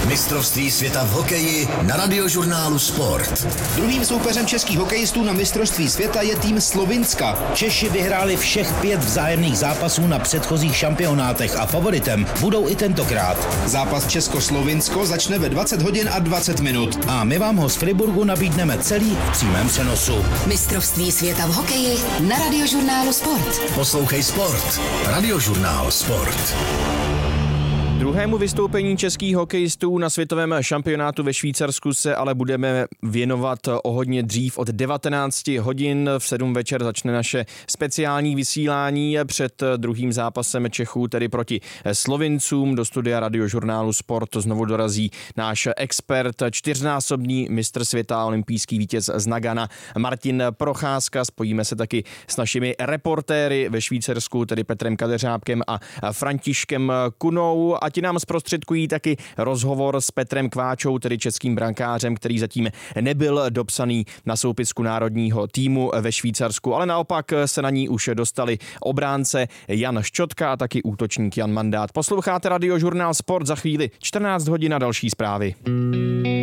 Mistrovství světa v hokeji na Radiožurnálu Sport. Druhým soupeřem českých hokejistů na mistrovství světa je tým Slovinska. Češi vyhráli všech 5 vzájemných zápasů na předchozích šampionátech a favoritem budou i tentokrát. Zápas Česko-Slovinsko začne ve 20 hodin a 20 minut. A my vám ho z Friburgu nabídneme celý v přímém přenosu. Mistrovství světa v hokeji na Radiožurnálu Sport. Poslouchej Sport. Radiožurnál Sport. Druhému vystoupení českých hokejistů na světovém šampionátu ve Švýcarsku se ale budeme věnovat o hodně dřív. Od 19 hodin v 7 večer začne naše speciální vysílání. Před druhým zápasem Čechů, tedy proti Slovincům, do studia Radiožurnálu Sport znovu dorazí náš expert, 4násobný mistr světa, olympijský vítěz z Nagana Martin Procházka. Spojíme se taky s našimi reportéry ve Švýcarsku, tedy Petrem Kadeřábkem a Františkem Kunou. A ti nám zprostředkují taky rozhovor s Petrem Kváčou, tedy českým brankářem, který zatím nebyl dopsaný na soupisku národního týmu ve Švýcarsku, ale naopak se na ní už dostali obránce Jan Ščotka a taky útočník Jan Mandát. Posloucháte Radiožurnál Sport, za chvíli 14 hodin a další zprávy.